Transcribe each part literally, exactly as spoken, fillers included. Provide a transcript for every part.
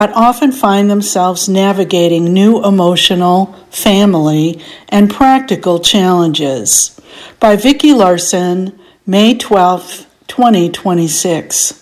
but often find themselves navigating new emotional, family, and practical challenges. By Vicki Larson, May twelfth, twenty twenty-six.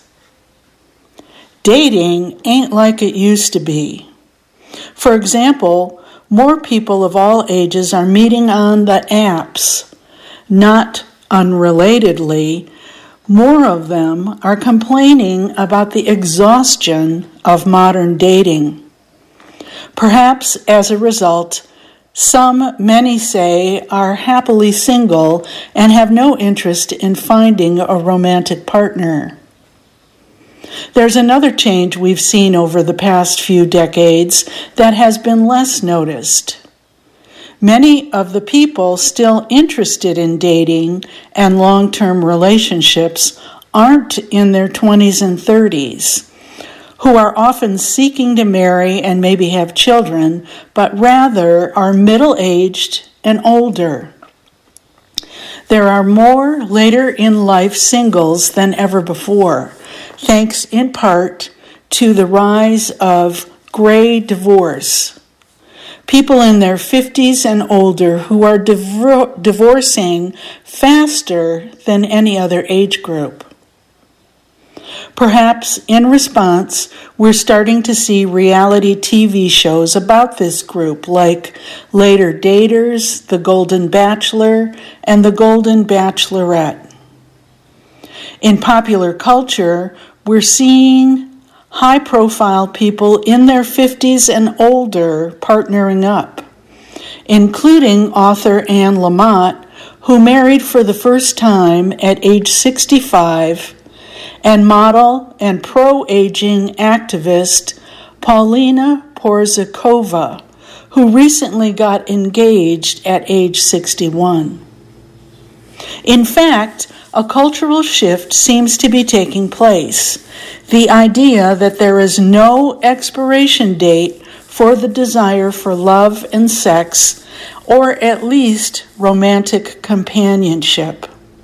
Dating ain't like it used to be. For example, more people of all ages are meeting on the apps. Not unrelatedly, more of them are complaining about the exhaustion of modern dating. Perhaps as a result, some, many say, are happily single and have no interest in finding a romantic partner. There's another change we've seen over the past few decades that has been less noticed. Many of the people still interested in dating and long-term relationships aren't in their twenties and thirties, who are often seeking to marry and maybe have children, but rather are middle-aged and older. There are more later-in-life singles than ever before, thanks in part to the rise of gray divorce. People in their fifties and older who are divor- divorcing faster than any other age group. Perhaps in response, we're starting to see reality T V shows about this group like Later Daters, The Golden Bachelor, and The Golden Bachelorette. In popular culture, we're seeing high-profile people in their fifties and older partnering up, including author Anne Lamott, who married for the first time at age sixty-five, and model and pro-aging activist Paulina Porizkova, who recently got engaged at age sixty-one. In fact, a cultural shift seems to be taking place. The idea that there is no expiration date for the desire for love and sex, or at least romantic companionship.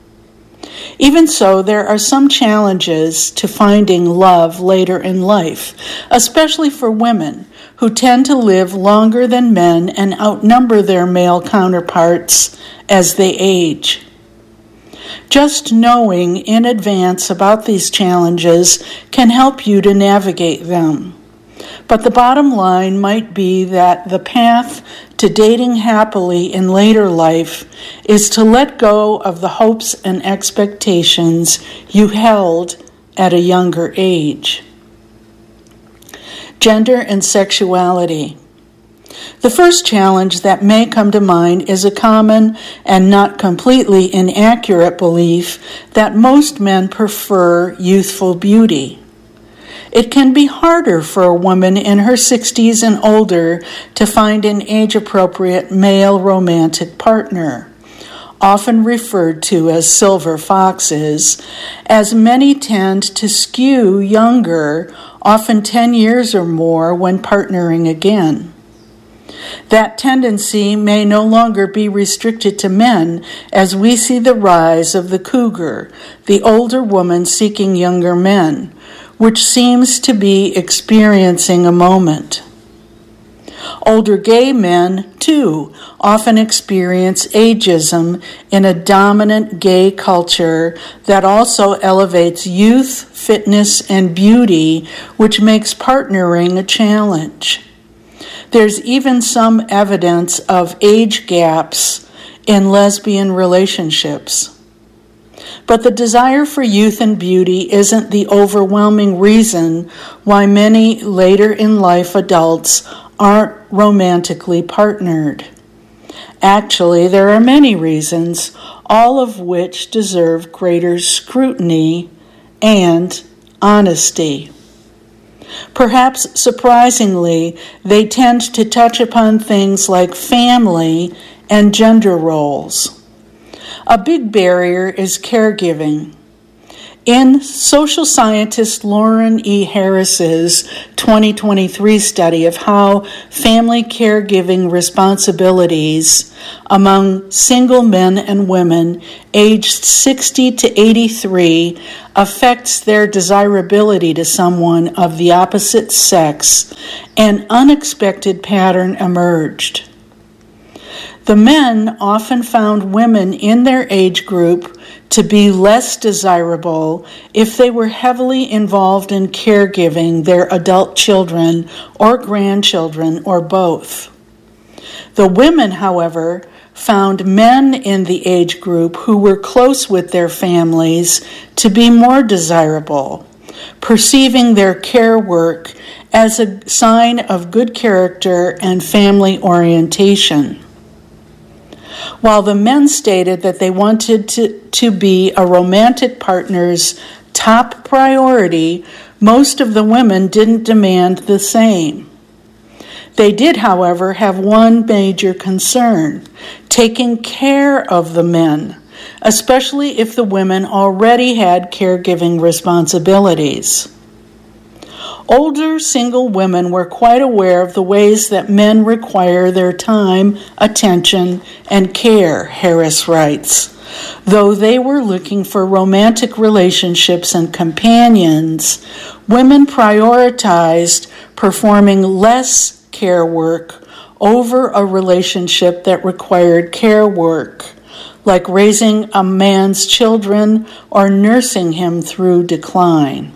Even so, there are some challenges to finding love later in life, especially for women who tend to live longer than men and outnumber their male counterparts as they age. Just knowing in advance about these challenges can help you to navigate them. But the bottom line might be that the path to dating happily in later life is to let go of the hopes and expectations you held at a younger age. Gender and sexuality. The first challenge that may come to mind is a common and not completely inaccurate belief that most men prefer youthful beauty. It can be harder for a woman in her sixties and older to find an age-appropriate male romantic partner, often referred to as silver foxes, as many tend to skew younger, often ten years or more, when partnering again. That tendency may no longer be restricted to men, as we see the rise of the cougar, the older woman seeking younger men, which seems to be experiencing a moment. Older gay men, too, often experience ageism in a dominant gay culture that also elevates youth, fitness, and beauty, which makes partnering a challenge. There's even some evidence of age gaps in lesbian relationships. But the desire for youth and beauty isn't the overwhelming reason why many later in life adults aren't romantically partnered. Actually, there are many reasons, all of which deserve greater scrutiny and honesty. Perhaps surprisingly, they tend to touch upon things like family and gender roles. A big barrier is caregiving. In social scientist Lauren E. Harris's twenty twenty-three study of how family caregiving responsibilities among single men and women aged sixty to eighty-three affects their desirability to someone of the opposite sex, an unexpected pattern emerged. The men often found women in their age group to be less desirable if they were heavily involved in caregiving their adult children or grandchildren or both. The women, however, found men in the age group who were close with their families to be more desirable, perceiving their care work as a sign of good character and family orientation. While the men stated that they wanted to, to be a romantic partner's top priority, most of the women didn't demand the same. They did, however, have one major concern: taking care of the men, especially if the women already had caregiving responsibilities. Older single women were quite aware of the ways that men require their time, attention, and care, Harris writes. Though they were looking for romantic relationships and companions, women prioritized performing less care work over a relationship that required care work, like raising a man's children or nursing him through decline.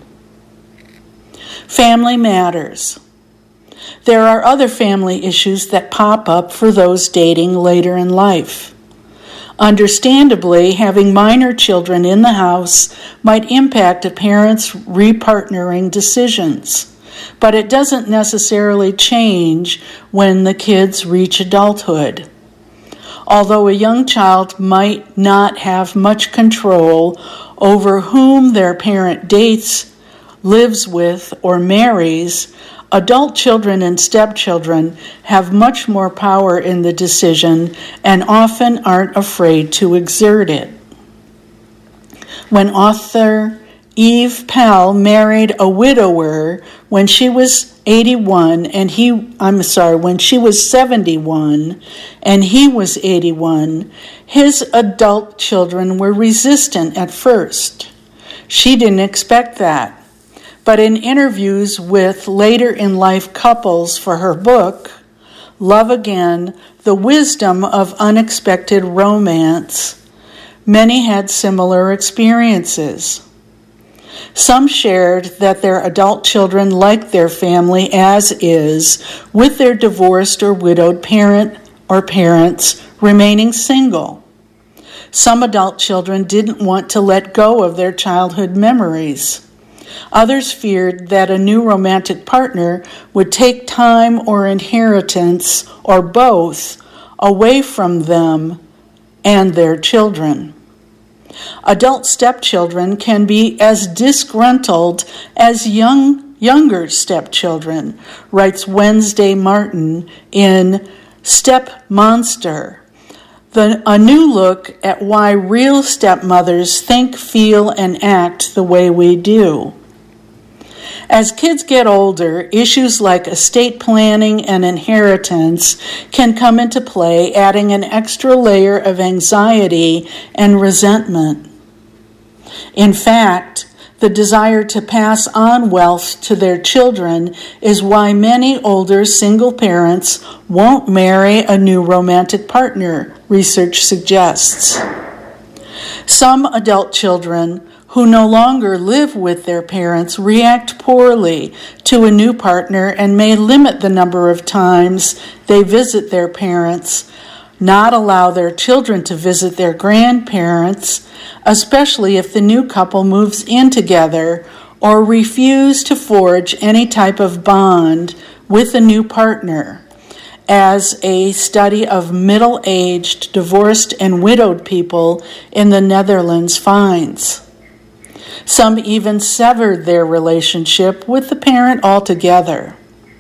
Family matters. There are other family issues that pop up for those dating later in life. Understandably, having minor children in the house might impact a parent's repartnering decisions, but it doesn't necessarily change when the kids reach adulthood. Although a young child might not have much control over whom their parent dates, lives with, or marries, adult children and stepchildren have much more power in the decision and often aren't afraid to exert it. When author Eve Pell married a widower when she was eighty-one and he, I'm sorry, when she was seventy-one and he was eighty-one, his adult children were resistant at first. She didn't expect that. But in interviews with later-in-life couples for her book, Love Again, The Wisdom of Unexpected Romance, many had similar experiences. Some shared that their adult children liked their family as is, with their divorced or widowed parent or parents remaining single. Some adult children didn't want to let go of their childhood memories. Others feared that a new romantic partner would take time or inheritance, or both, away from them and their children. Adult stepchildren can be as disgruntled as young younger stepchildren, writes Wednesday Martin in Step Monster, the, a new look at why real stepmothers think, feel, and act the way we do. As kids get older, issues like estate planning and inheritance can come into play, adding an extra layer of anxiety and resentment. In fact, the desire to pass on wealth to their children is why many older single parents won't marry a new romantic partner, research suggests. Some adult children who no longer live with their parents react poorly to a new partner and may limit the number of times they visit their parents, not allow their children to visit their grandparents, especially if the new couple moves in together, or refuse to forge any type of bond with a new partner, as a study of middle-aged, divorced, and widowed people in the Netherlands finds. Some even severed their relationship with the parent altogether.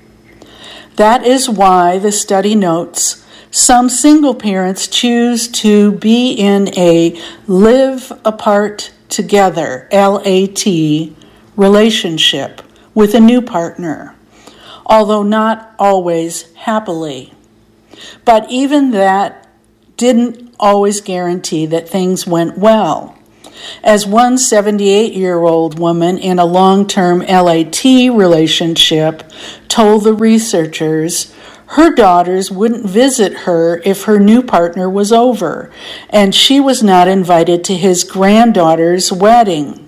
That is why, the study notes, some single parents choose to be in a live-apart together, L A T, relationship with a new partner, although not always happily. But even that didn't always guarantee that things went well. As one seventy-eight-year-old woman in a long-term L A T relationship told the researchers, her daughters wouldn't visit her if her new partner was over, and she was not invited to his granddaughter's wedding.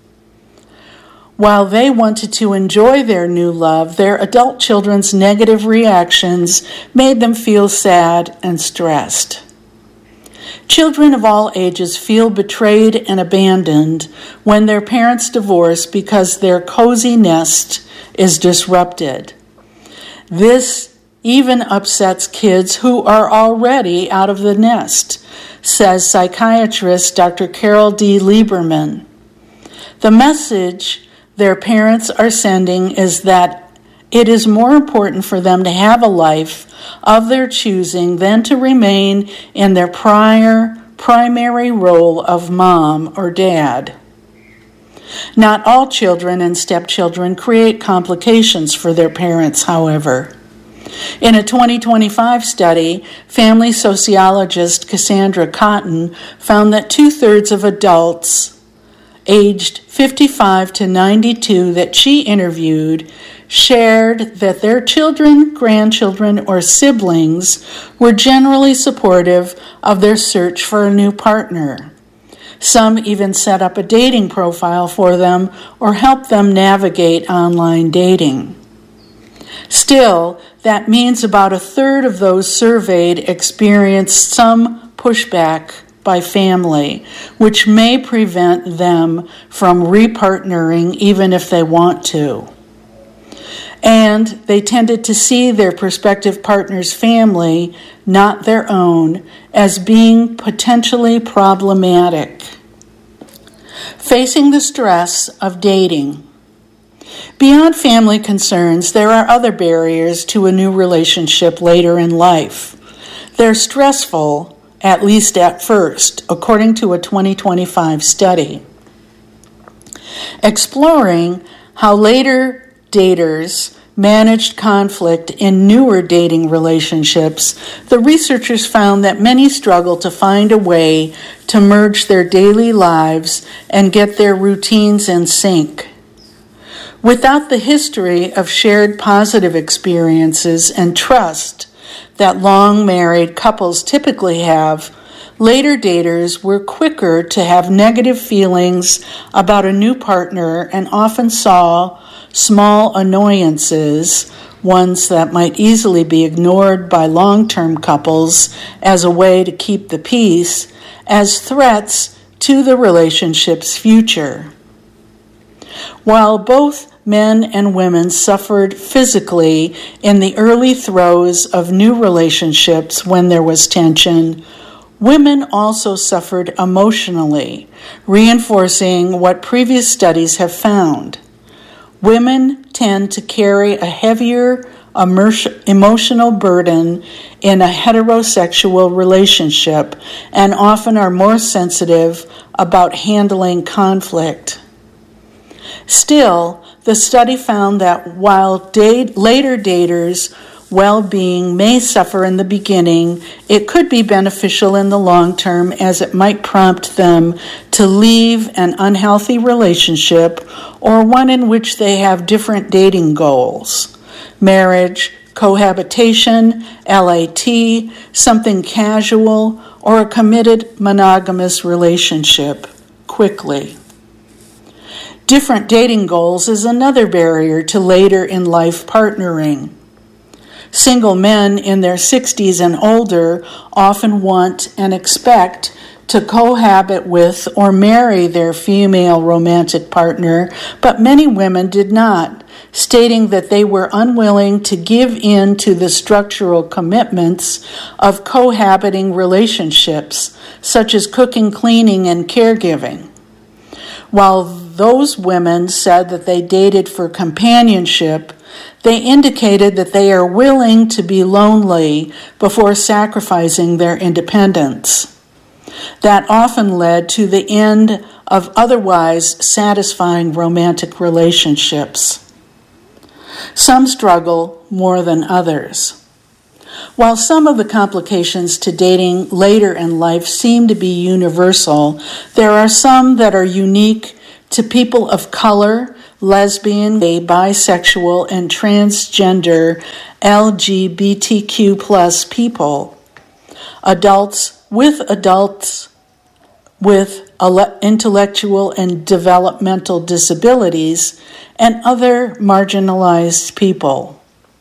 While they wanted to enjoy their new love, their adult children's negative reactions made them feel sad and stressed. Children of all ages feel betrayed and abandoned when their parents divorce because their cozy nest is disrupted. This even upsets kids who are already out of the nest, says psychiatrist Doctor Carol D. Lieberman. The message their parents are sending is that it is more important for them to have a life of their choosing than to remain in their prior primary role of mom or dad. Not all children and stepchildren create complications for their parents, however. In a twenty twenty-five study, family sociologist Cassandra Cotton found that two-thirds of adults aged fifty-five to ninety-two that she interviewed shared that their children, grandchildren, or siblings were generally supportive of their search for a new partner. Some even set up a dating profile for them or helped them navigate online dating. Still, that means about a third of those surveyed experienced some pushback by family, which may prevent them from repartnering even if they want to. And they tended to see their prospective partner's family, not their own, as being potentially problematic. Facing the stress of dating. Beyond family concerns, there are other barriers to a new relationship later in life. They're stressful, at least at first, according to a twenty twenty-five study. Exploring how later daters managed conflict in newer dating relationships, the researchers found that many struggle to find a way to merge their daily lives and get their routines in sync. Without the history of shared positive experiences and trust that long married couples typically have, later daters were quicker to have negative feelings about a new partner and often saw small annoyances, ones that might easily be ignored by long-term couples as a way to keep the peace, as threats to the relationship's future. While both men and women suffered physically in the early throes of new relationships when there was tension, women also suffered emotionally, reinforcing what previous studies have found. Women tend to carry a heavier emotional burden in a heterosexual relationship and often are more sensitive about handling conflict. Still, the study found that while date, later daters' well-being may suffer in the beginning, it could be beneficial in the long term as it might prompt them to leave an unhealthy relationship or one in which they have different dating goals. Marriage, cohabitation, L A T, something casual, or a committed monogamous relationship quickly. Different dating goals is another barrier to later in life partnering. Single men in their sixties and older often want and expect to cohabit with or marry their female romantic partner, but many women did not, stating that they were unwilling to give in to the structural commitments of cohabiting relationships, such as cooking, cleaning, and caregiving. While those women said that they dated for companionship, they indicated that they are willing to be lonely before sacrificing their independence. That often led to the end of otherwise satisfying romantic relationships. Some struggle more than others. While some of the complications to dating later in life seem to be universal, there are some that are unique to people of color, lesbian, gay, bisexual, and transgender L G B T Q plus people, adults with adults with intellectual and developmental disabilities, and other marginalized people.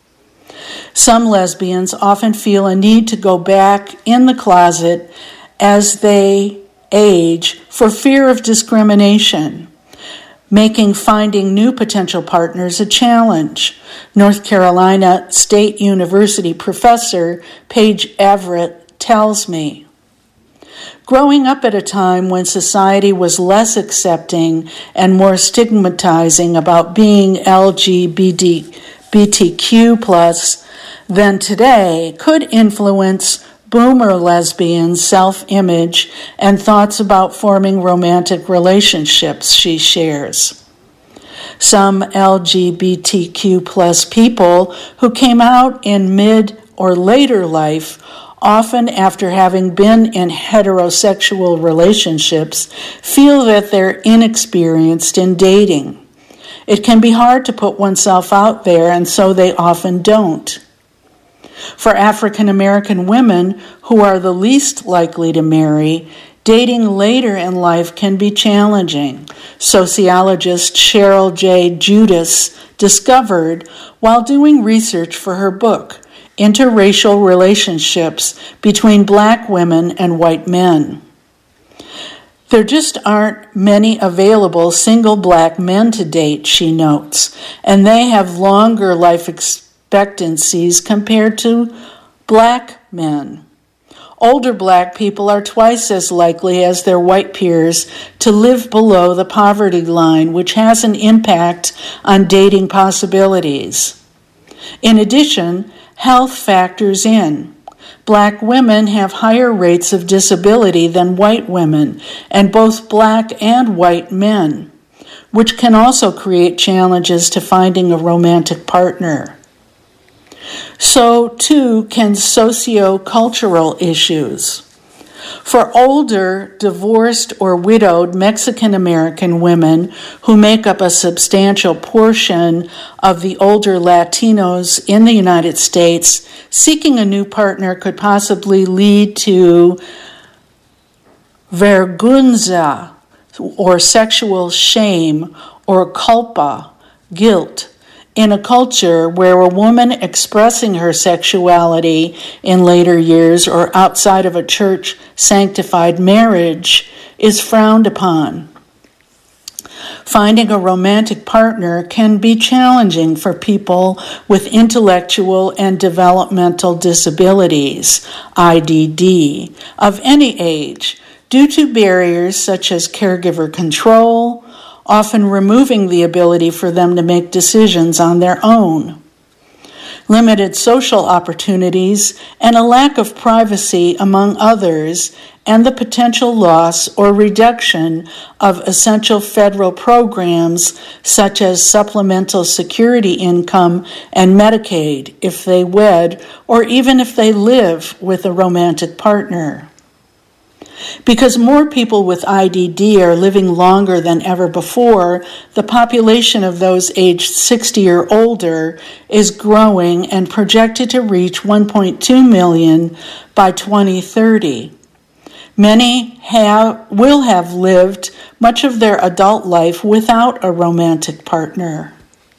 Some lesbians often feel a need to go back in the closet as they age for fear of discrimination, making finding new potential partners a challenge. North Carolina State University professor Paige Everett tells me, growing up at a time when society was less accepting and more stigmatizing about being L G B T Q plus than today could influence boomer lesbians' self-image and thoughts about forming romantic relationships, she shares. Some L G B T Q plus people who came out in mid or later life, often after having been in heterosexual relationships, feel that they're inexperienced in dating. It can be hard to put oneself out there, and so they often don't. For African American women who are the least likely to marry, dating later in life can be challenging. Sociologist Cheryl J. Judas discovered while doing research for her book, Interracial Relationships Between Black Women and White Men. There just aren't many available single black men to date, she notes, and they have longer life expectancies compared to black men. Older black people are twice as likely as their white peers to live below the poverty line, which has an impact on dating possibilities. In addition, health factors in. Black women have higher rates of disability than white women, and both black and white men, which can also create challenges to finding a romantic partner. So, too, can socio-cultural issues. For older, divorced, or widowed Mexican-American women who make up a substantial portion of the older Latinos in the United States, seeking a new partner could possibly lead to vergüenza, or sexual shame, or culpa, guilt, in a culture where a woman expressing her sexuality in later years or outside of a church-sanctified marriage is frowned upon. Finding a romantic partner can be challenging for people with intellectual and developmental disabilities, I D D, of any age, due to barriers such as caregiver control, often removing the ability for them to make decisions on their own. Limited social opportunities and a lack of privacy, among others, and the potential loss or reduction of essential federal programs such as supplemental security income and Medicaid if they wed or even if they live with a romantic partner. Because more people with I D D are living longer than ever before, the population of those aged sixty or older is growing and projected to reach one point two million by twenty thirty. Many have, will have lived much of their adult life without a romantic partner.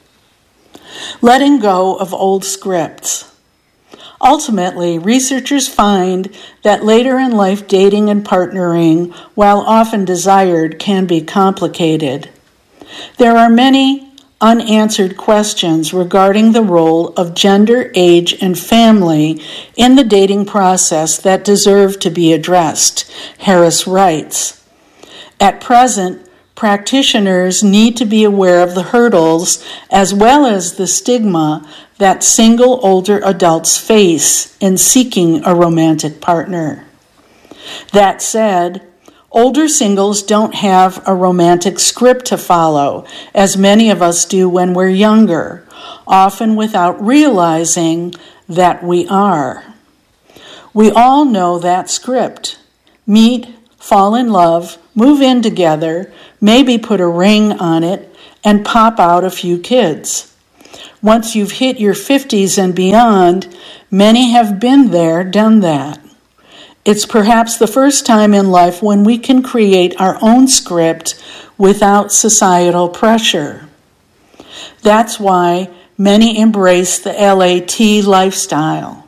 Letting go of old scripts. Ultimately, researchers find that later in life dating and partnering, while often desired, can be complicated. There are many unanswered questions regarding the role of gender, age, and family in the dating process that deserve to be addressed, Harris writes. At present, practitioners need to be aware of the hurdles as well as the stigma that single older adults face in seeking a romantic partner. That said, Older singles don't have a romantic script to follow, as many of us do when we're younger, often without realizing that we are. We all know that script. Meet, fall in love, move in together, maybe put a ring on it, and pop out a few kids. Once you've hit your fifties and beyond, many have been there, done that. It's perhaps the first time in life when we can create our own script without societal pressure. That's why many embrace the L A T lifestyle.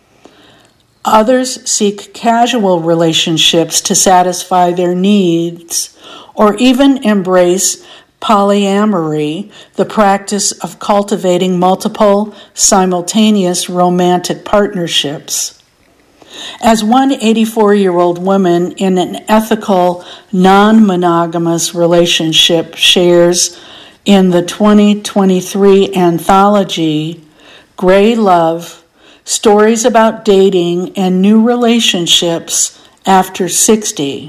Others seek casual relationships to satisfy their needs, or even embrace polyamory, the practice of cultivating multiple, simultaneous romantic partnerships. As one eighty-four-year-old woman in an ethical, non-monogamous relationship shares in the twenty twenty-three anthology, Gray Love, Stories About Dating and New Relationships After sixty.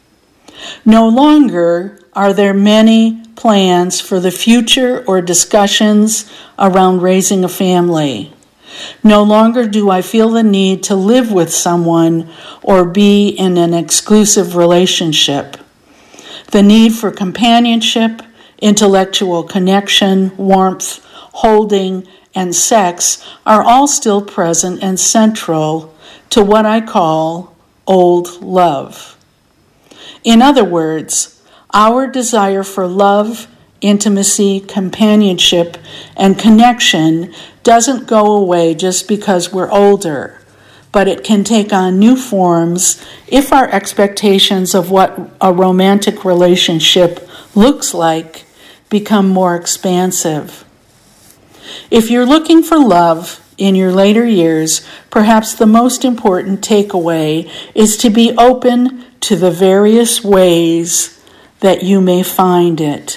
No longer are there many plans for the future or discussions around raising a family. No longer do I feel the need to live with someone or be in an exclusive relationship. The need for companionship, intellectual connection, warmth, holding, and sex are all still present and central to what I call old love. In other words, our desire for love, intimacy, companionship, and connection doesn't go away just because we're older, but it can take on new forms if our expectations of what a romantic relationship looks like become more expansive. If you're looking for love in your later years, perhaps the most important takeaway is to be open to the various ways that you may find it.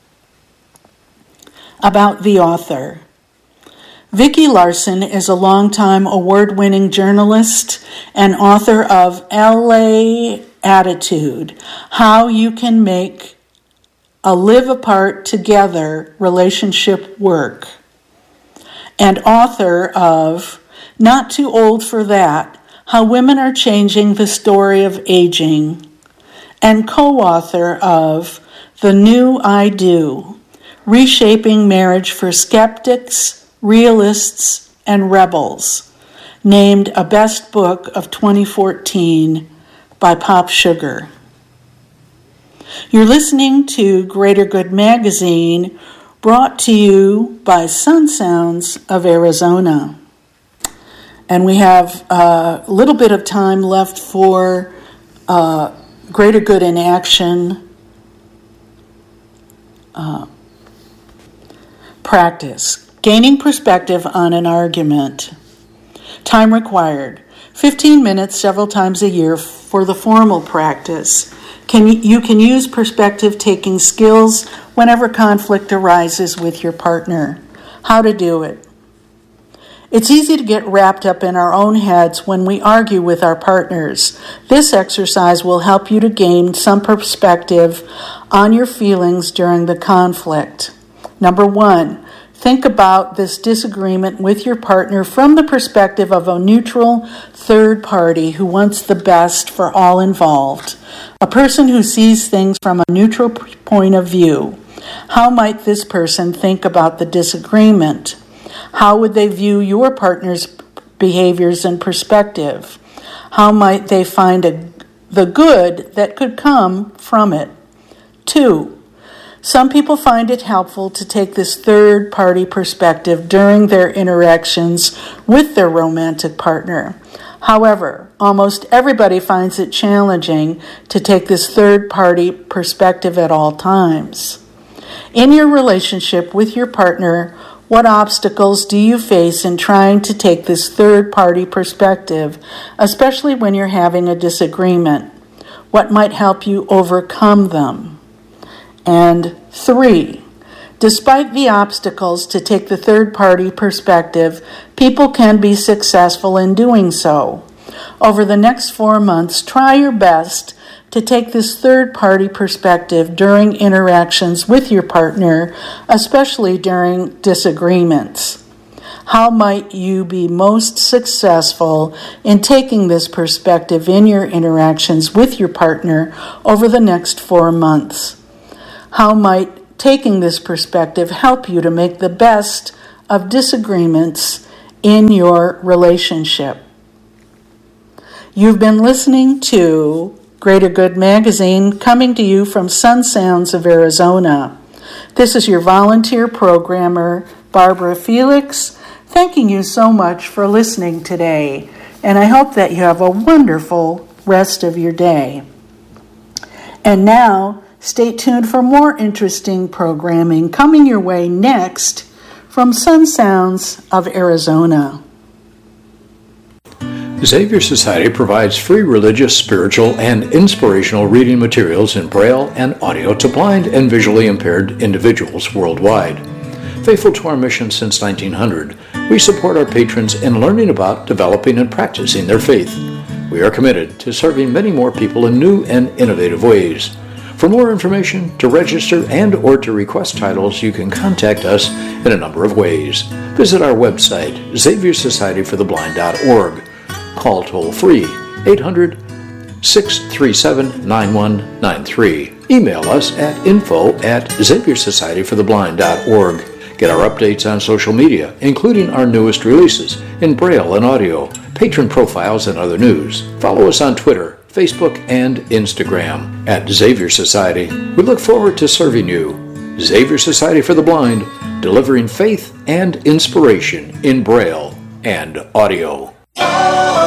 About the author. Vicki Larson is a longtime award-winning journalist and author of L A Attitude, How You Can Make a Live Apart Together Relationship Work, and author of Not Too Old for That, How Women Are Changing the Story of Aging, and co-author of The New I Do, Reshaping Marriage for Skeptics, Realists, and Rebels, named a best book of twenty fourteen by Pop Sugar. You're listening to Greater Good Magazine, brought to you by Sun Sounds of Arizona. And we have a little bit of time left for uh, Greater Good in Action uh, practice. Gaining perspective on an argument. Time required. fifteen minutes several times a year for the formal practice. Can you can use perspective-taking skills whenever conflict arises with your partner. How to do it. It's easy to get wrapped up in our own heads when we argue with our partners. This exercise will help you to gain some perspective on your feelings during the conflict. Number one, think about this disagreement with your partner from the perspective of a neutral third party who wants the best for all involved, a person who sees things from a neutral point of view. How might this person think about the disagreement? How would they view your partner's behaviors and perspective? How might they find a, the good that could come from it? Two, some people find it helpful to take this third-party perspective during their interactions with their romantic partner. However, almost everybody finds it challenging to take this third-party perspective at all times. In your relationship with your partner, what obstacles do you face in trying to take this third-party perspective, especially when you're having a disagreement? What might help you overcome them? And three, despite the obstacles to take the third-party perspective, people can be successful in doing so. Over the next four months, try your best to take this third-party perspective during interactions with your partner, especially during disagreements. How might you be most successful in taking this perspective in your interactions with your partner over the next four months? How might taking this perspective help you to make the best of disagreements in your relationship? You've been listening to Greater Good Magazine, coming to you from Sun Sounds of Arizona. This is your volunteer programmer, Barbara Felix, thanking you so much for listening today, and I hope that you have a wonderful rest of your day. And now, stay tuned for more interesting programming coming your way next from Sun Sounds of Arizona. Xavier Society provides free religious, spiritual, and inspirational reading materials in Braille and audio to blind and visually impaired individuals worldwide. Faithful to our mission since nineteen hundred, we support our patrons in learning about, developing, and practicing their faith. We are committed to serving many more people in new and innovative ways. For more information, to register, and or to request titles, you can contact us in a number of ways. Visit our website, xavier society for the blind dot org. Call toll-free eight hundred, six three seven, nine one nine three. Email us at info at xavier society for the blind dot org. Get our updates on social media, including our newest releases in Braille and audio, patron profiles, and other news. Follow us on Twitter, Facebook, and Instagram at Xavier Society. We look forward to serving you. Xavier Society for the Blind, delivering faith and inspiration in Braille and audio.